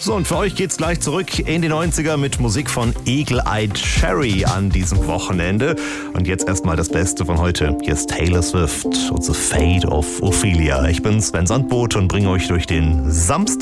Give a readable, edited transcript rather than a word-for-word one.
So, und für euch geht's gleich zurück in die 90er mit Musik von Eagle-Eyed Cherry an diesem Wochenende. Und jetzt erstmal das Beste von heute. Hier ist Taylor Swift und The Fate of Ophelia. Ich bin Sven Sandboth und bringe euch durch den Samstag